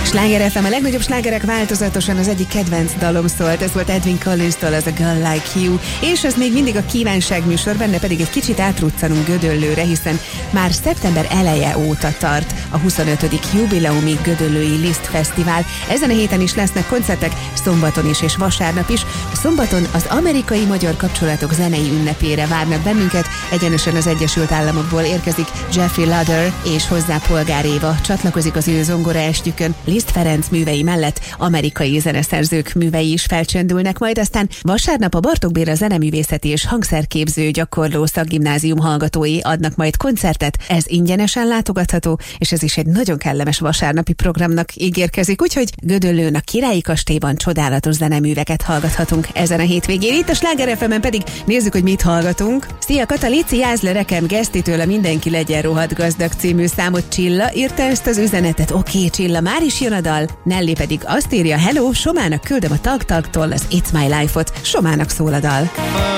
Sláger FM, a legnagyobb slágerek változatosan, az egyik kedvenc dalom szólt. Ez volt Edwin Collins-tól, az a Girl Like You. És ez még mindig a kívánságműsor, benne pedig egy kicsit átruccanunk Gödöllőre, hiszen már szeptember eleje óta tart a 25. jubileumi Gödöllői Liszt Fesztivál. Ezen a héten is lesznek koncertek, szombaton is és vasárnap is. Szombaton az amerikai-magyar kapcsolatok zenei ünnepére várnak bennünket. Egyenesen az Egyesült Államokból érkezik Jeffrey Luder, és hozzá Polgár Éva csatlakozik az ő zongoraestjükön. Liszt Ferenc művei mellett amerikai zeneszerzők művei is felcsendülnek, majd aztán vasárnap a Bartók Béla Zeneművészeti és Hangszerképző Gyakorló Szakgimnázium hallgatói adnak majd koncertet. Ez ingyenesen látogatható, és ez is egy nagyon kellemes vasárnapi programnak ígérkezik, úgyhogy Gödöllőn a Királyi Kastélyban csodálatos zeneműveket hallgathatunk ezen a hétvégén. Itt a Sláger FM-en pedig nézzük, hogy mit hallgatunk. Szia Kata, Lici, jázz le nekem Gesztitől a Mindenki legyen rohadt gazdag című számot. Csilla írta ezt az üzenetet. Oké, Csilla, már is jön a dal. Nelly pedig azt írja: hello, Somának küldöm a Tag-Tagtól az It's My Life-ot. Somának szól a dal.